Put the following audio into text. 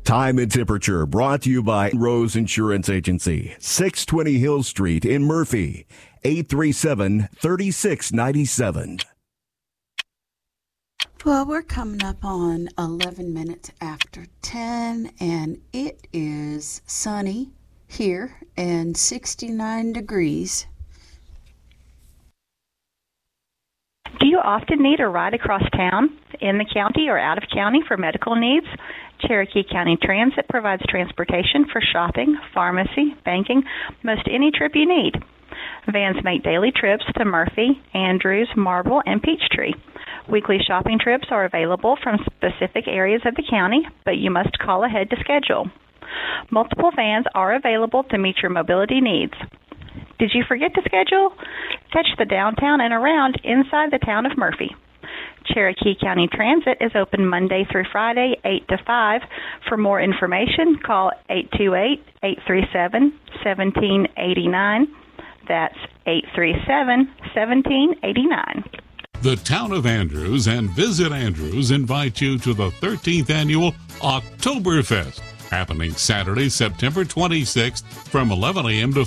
Time and temperature brought to you by Rose Insurance Agency, 620 Hill Street in Murphy, 837-3697. Well, we're coming up on 11 minutes after 10, and it is sunny here and 69 degrees. Do you often need a ride across town, in the county, or out of county for medical needs? Cherokee County Transit provides transportation for shopping, pharmacy, banking, most any trip you need. Vans make daily trips to Murphy, Andrews, Marble, and Peachtree. Weekly shopping trips are available from specific areas of the county, but you must call ahead to schedule. Multiple vans are available to meet your mobility needs. Did you forget to schedule? Catch the downtown and around inside the town of Murphy. Cherokee County Transit is open Monday through Friday, 8 to 5. For more information, call 828-837-1789. That's 837-1789. The Town of Andrews and Visit Andrews invite you to the 13th Annual Oktoberfest, happening Saturday, September 26th from 11 a.m. to